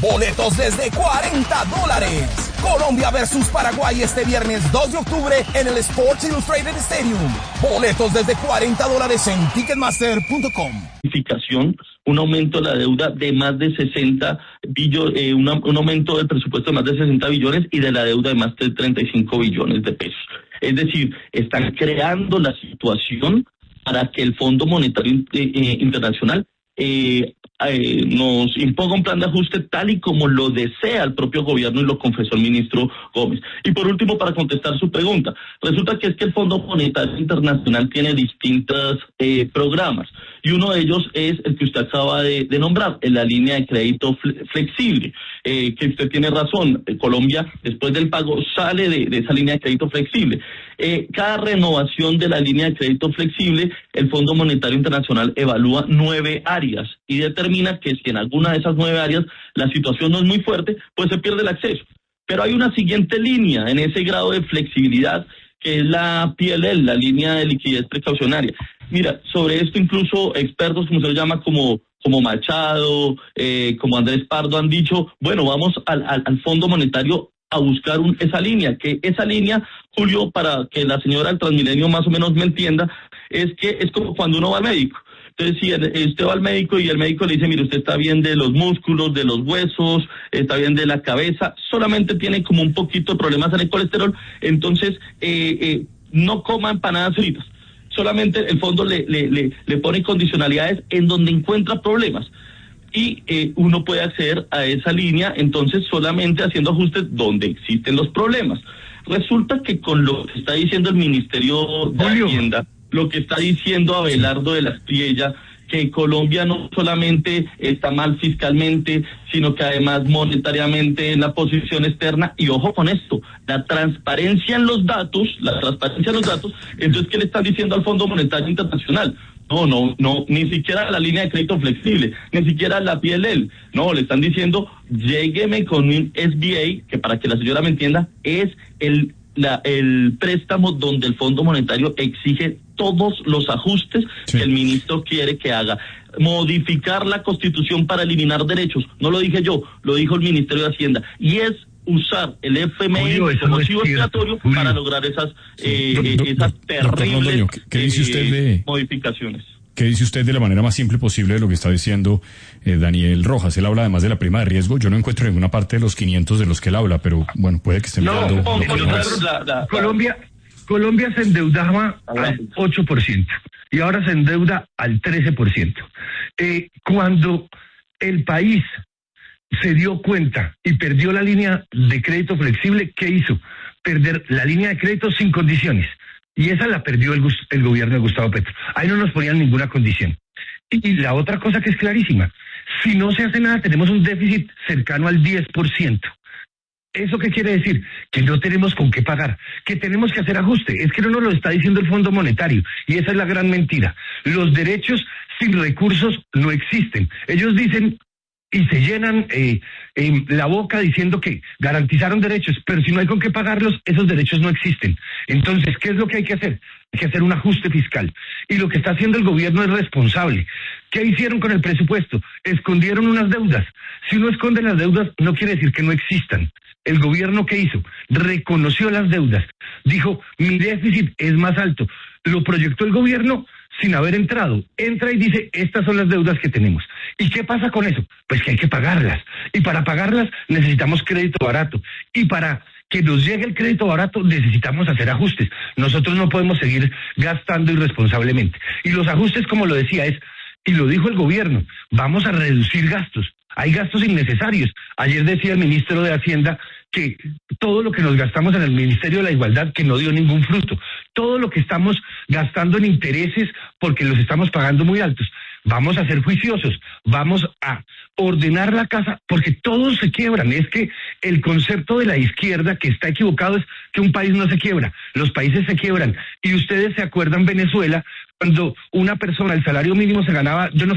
Boletos desde $40. Colombia versus Paraguay este viernes 2 de octubre en el Sports Illustrated Stadium. Boletos desde $40 en Ticketmaster.com. Un aumento de la deuda de más de 60 billones, un aumento del presupuesto de más de 60 billones y de la deuda de más de 35 billones de pesos. Es decir, están creando la situación para que el Fondo Monetario Internacional nos imponga un plan de ajuste tal y como lo desea el propio gobierno y lo confesó el ministro Gómez. Y por último, para contestar su pregunta, resulta que es que el Fondo Monetario Internacional tiene distintos programas y uno de ellos es el que usted acaba de nombrar, en la línea de crédito flexible, que usted tiene razón, Colombia después del pago sale de esa línea de crédito flexible. Cada renovación de la línea de crédito flexible, el Fondo Monetario Internacional evalúa 9 áreas y determina que si en alguna de esas 9 áreas la situación no es muy fuerte, pues se pierde el acceso. Pero hay una siguiente línea en ese grado de flexibilidad, que es la PLL, la línea de liquidez precaucionaria. Mira, sobre esto incluso expertos, como se le llama, como Machado, como Andrés Pardo, han dicho, bueno, vamos al Fondo Monetario a buscar esa línea, Julio, para que la señora del Transmilenio más o menos me entienda, es que es como cuando uno va al médico. Entonces, si usted va al médico y el médico le dice, mire, usted está bien de los músculos, de los huesos, está bien de la cabeza, solamente tiene como un poquito de problemas en el colesterol, entonces no coma empanadas fritas. Solamente el fondo le pone condicionalidades en donde encuentra problemas. Y uno puede acceder a esa línea, entonces solamente haciendo ajustes donde existen los problemas. Resulta que con lo que está diciendo el Ministerio de Hacienda, lo que está diciendo Abelardo de la Espriella, que Colombia no solamente está mal fiscalmente, sino que además monetariamente en la posición externa, y ojo con esto, la transparencia en los datos, entonces ¿qué le están diciendo al Fondo Monetario Internacional? No, ni siquiera la línea de crédito flexible, ni siquiera la PLL, no, le están diciendo, llégueme con un SBA, que para que la señora me entienda, es el préstamo donde el Fondo Monetario exige todos los ajustes que el ministro quiere que haga. Modificar la Constitución para eliminar derechos, no lo dije yo, lo dijo el Ministerio de Hacienda, y es usar el FMI como chivo expiatorio para lograr esas terribles ¿qué dice usted modificaciones. ¿Qué dice usted de la manera más simple posible de lo que está diciendo Daniel Rojas? Él habla además de la prima de riesgo. Yo no encuentro ninguna parte de los 500 de los que él habla, pero bueno, puede que estén mirando. Colombia se endeudaba al 8% y ahora se endeuda al 13%. Cuando el país se dio cuenta y perdió la línea de crédito flexible, ¿qué hizo? Perder la línea de crédito sin condiciones. Y esa la perdió el gobierno de Gustavo Petro. Ahí no nos ponían ninguna condición. Y la otra cosa que es clarísima, si no se hace nada, tenemos un déficit cercano al 10%. ¿Eso qué quiere decir? Que no tenemos con qué pagar, que tenemos que hacer ajuste. Es que no nos lo está diciendo el Fondo Monetario, y esa es la gran mentira. Los derechos sin recursos no existen. Ellos dicen y se llenan la boca diciendo que garantizaron derechos, pero si no hay con qué pagarlos, esos derechos no existen. Entonces, ¿qué es lo que hay que hacer? Hay que hacer un ajuste fiscal. Y lo que está haciendo el gobierno es responsable. ¿Qué hicieron con el presupuesto? Escondieron unas deudas. Si uno esconde las deudas, no quiere decir que no existan. El gobierno, ¿qué hizo? Reconoció las deudas. Dijo, mi déficit es más alto. Lo proyectó el gobierno sin haber entrado. Entra y dice, estas son las deudas que tenemos. ¿Y qué pasa con eso? Pues que hay que pagarlas. Y para pagarlas necesitamos crédito barato. Y para que nos llegue el crédito barato necesitamos hacer ajustes. Nosotros no podemos seguir gastando irresponsablemente. Y los ajustes, como lo decía, y lo dijo el gobierno, vamos a reducir gastos. Hay gastos innecesarios. Ayer decía el ministro de Hacienda que todo lo que nos gastamos en el Ministerio de la Igualdad, que no dio ningún fruto, todo lo que estamos gastando en intereses porque los estamos pagando muy altos, vamos a ser juiciosos, vamos a ordenar la casa porque todos se quiebran. Es que el concepto de la izquierda que está equivocado es que un país no se quiebra, los países se quiebran. Y ustedes se acuerdan Venezuela, cuando una persona, el salario mínimo se ganaba, yo no